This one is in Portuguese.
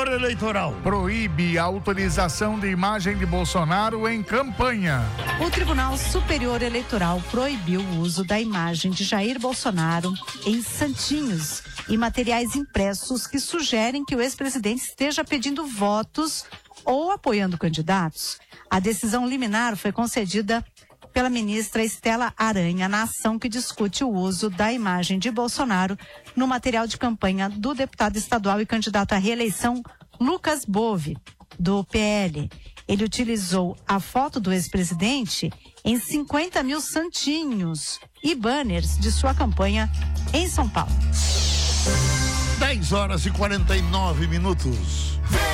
Superior Eleitoral proíbe a autorização de imagem de Bolsonaro em campanha. O Tribunal Superior Eleitoral proibiu o uso da imagem de Jair Bolsonaro em santinhos e materiais impressos que sugerem que o ex-presidente esteja pedindo votos ou apoiando candidatos. A decisão liminar foi concedida pela ministra Estela Aranha na ação que discute o uso da imagem de Bolsonaro no material de campanha do deputado estadual e candidato à reeleição Lucas Bove, do PL. Ele utilizou a foto do ex-presidente em 50 mil santinhos e banners de sua campanha em São Paulo. 10 horas e 49 minutos.